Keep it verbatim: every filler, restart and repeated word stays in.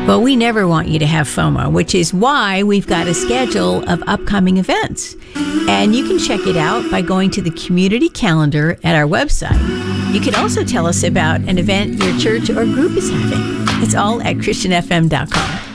Well, we never want you to have FOMO, which is why we've got a schedule of upcoming events. And you can check it out by going to the community calendar at our website. You can also tell us about an event your church or group is having. It's all at Christian F M dot com.